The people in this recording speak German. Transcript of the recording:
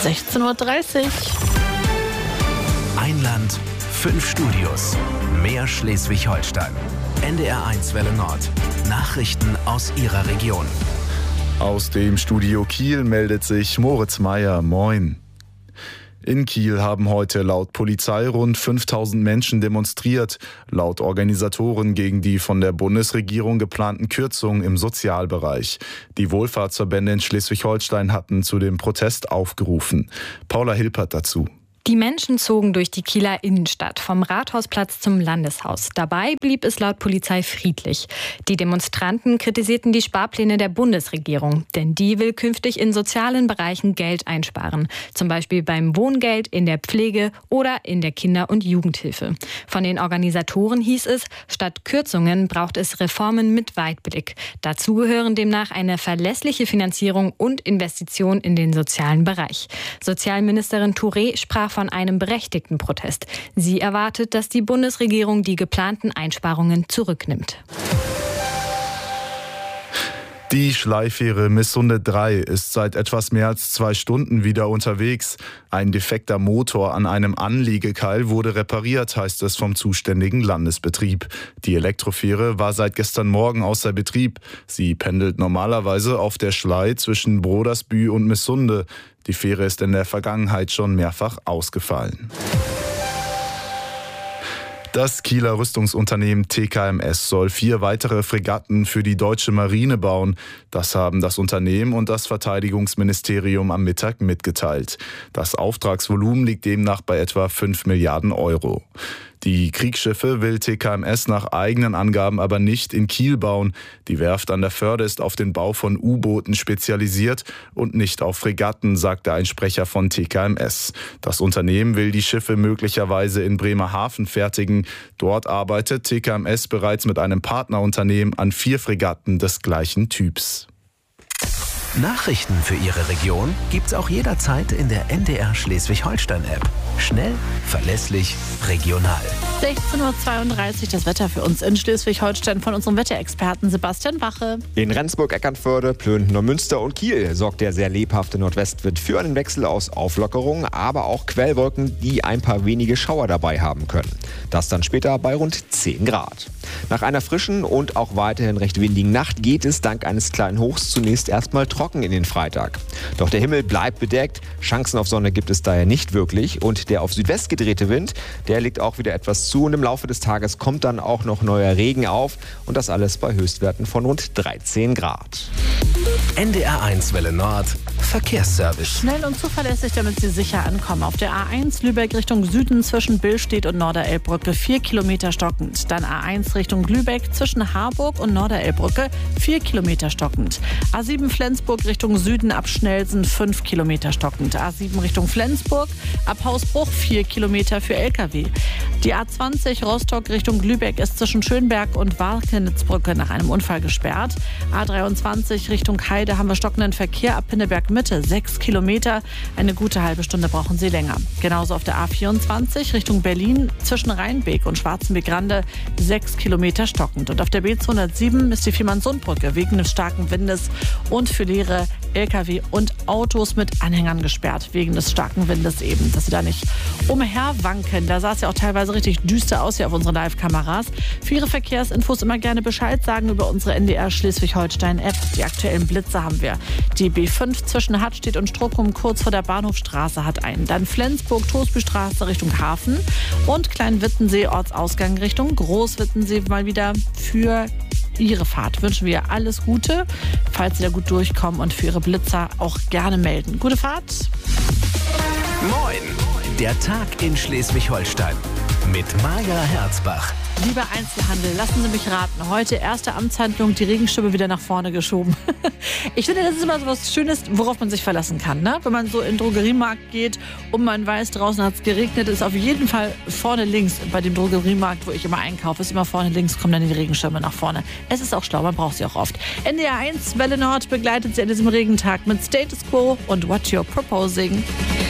16:30 Uhr. Ein Land, 5 Studios. Mehr Schleswig-Holstein. NDR1 Welle Nord. Nachrichten aus Ihrer Region. Aus dem Studio Kiel meldet sich Moritz Meyer. Moin. In Kiel haben heute laut Polizei rund 5000 Menschen demonstriert, laut Organisatoren gegen die von der Bundesregierung geplanten Kürzungen im Sozialbereich. Die Wohlfahrtsverbände in Schleswig-Holstein hatten zu dem Protest aufgerufen. Paula Hilpert dazu. Die Menschen zogen durch die Kieler Innenstadt, vom Rathausplatz zum Landeshaus. Dabei blieb es laut Polizei friedlich. Die Demonstranten kritisierten die Sparpläne der Bundesregierung, denn die will künftig in sozialen Bereichen Geld einsparen. Zum Beispiel beim Wohngeld, in der Pflege oder in der Kinder- und Jugendhilfe. Von den Organisatoren hieß es, statt Kürzungen braucht es Reformen mit Weitblick. Dazu gehören demnach eine verlässliche Finanzierung und Investition in den sozialen Bereich. Sozialministerin Touré sprach von einem berechtigten Protest. Sie erwartet, dass die Bundesregierung die geplanten Einsparungen zurücknimmt. Die Schleifähre Missunde 3 ist seit etwas mehr als 2 Stunden wieder unterwegs. Ein defekter Motor an einem Anliegekeil wurde repariert, heißt es vom zuständigen Landesbetrieb. Die Elektrofähre war seit gestern Morgen außer Betrieb. Sie pendelt normalerweise auf der Schlei zwischen Brodersbü und Missunde. Die Fähre ist in der Vergangenheit schon mehrfach ausgefallen. Das Kieler Rüstungsunternehmen TKMS soll 4 weitere Fregatten für die deutsche Marine bauen. Das haben das Unternehmen und das Verteidigungsministerium am Mittag mitgeteilt. Das Auftragsvolumen liegt demnach bei etwa 5 Milliarden Euro. Die Kriegsschiffe will TKMS nach eigenen Angaben aber nicht in Kiel bauen. Die Werft an der Förde ist auf den Bau von U-Booten spezialisiert und nicht auf Fregatten, sagte ein Sprecher von TKMS. Das Unternehmen will die Schiffe möglicherweise in Bremerhaven fertigen. Dort arbeitet TKMS bereits mit einem Partnerunternehmen an 4 Fregatten des gleichen Typs. Nachrichten für Ihre Region gibt's auch jederzeit in der NDR Schleswig-Holstein-App. Schnell, verlässlich, regional. 16:32 Uhr das Wetter für uns in Schleswig-Holstein von unserem Wetterexperten Sebastian Wache. In Rendsburg, Eckernförde, Plön, Neumünster und Kiel sorgt der sehr lebhafte Nordwestwind für einen Wechsel aus Auflockerung, aber auch Quellwolken, die ein paar wenige Schauer dabei haben können. Das dann später bei rund 10 Grad. Nach einer frischen und auch weiterhin recht windigen Nacht geht es dank eines kleinen Hochs zunächst erstmal trocken in den Freitag. Doch der Himmel bleibt bedeckt, Chancen auf Sonne gibt es daher nicht wirklich und der auf Südwest gedrehte Wind, der legt auch wieder etwas zu und im Laufe des Tages kommt dann auch noch neuer Regen auf und das alles bei Höchstwerten von rund 13 Grad. NDR1 Welle Nord, Verkehrsservice. Schnell und zuverlässig, damit Sie sicher ankommen. Auf der A1 Lübeck Richtung Süden zwischen Billstedt und Norderelbbrücke 4 Kilometer stockend. Dann A1 Richtung Lübeck zwischen Harburg und Norderelbbrücke 4 Kilometer stockend. A7 Flensburg Richtung Süden ab Schnelsen 5 Kilometer stockend. A7 Richtung Flensburg ab Hausbruch 4 Kilometer für LKW. Die A20 Rostock Richtung Lübeck ist zwischen Schönberg und Warkenitzbrücke nach einem Unfall gesperrt. A23 Richtung Heide haben wir stockenden Verkehr ab Pinneberg Mitte 6 Kilometer. Eine gute halbe Stunde brauchen Sie länger. Genauso auf der A24 Richtung Berlin zwischen Rheinbeek und Schwarzenbeek-Rande 6 Kilometer stockend. Und auf der B207 ist die Fehmarnsundbrücke wegen des starken Windes und für leere LKW und Autos mit Anhängern gesperrt. Wegen des starken Windes eben, dass Sie da nicht umherwanken. Da sah es ja auch teilweise richtig düster aus hier auf unseren Live-Kameras. Für Ihre Verkehrsinfos immer gerne Bescheid sagen über unsere NDR Schleswig-Holstein-App. Die aktuellen Blitze haben wir. Die B5 zwischen Hattstedt und Strockum kurz vor der Bahnhofstraße hat einen. Dann Flensburg-Tosbystraße Richtung Hafen und Klein-Wittensee Ortsausgang Richtung Groß-Wittensee mal wieder für Ihre Fahrt. Wünschen wir alles Gute, falls Sie da gut durchkommen und für Ihre Blitzer auch gerne melden. Gute Fahrt! Moin! Der Tag in Schleswig-Holstein mit Maja Herzbach. Lieber Einzelhandel, lassen Sie mich raten. Heute erste Amtshandlung, die Regenschirme wieder nach vorne geschoben. Ich finde, das ist immer so was Schönes, worauf man sich verlassen kann. Ne? Wenn man so in den Drogeriemarkt geht und man weiß, draußen hat es geregnet, ist auf jeden Fall vorne links bei dem Drogeriemarkt, wo ich immer einkaufe, ist immer vorne links, kommen dann die Regenschirme nach vorne. Es ist auch schlau, man braucht sie auch oft. NDR1 Welle Nord begleitet Sie an diesem Regentag mit Status Quo und What You're Proposing.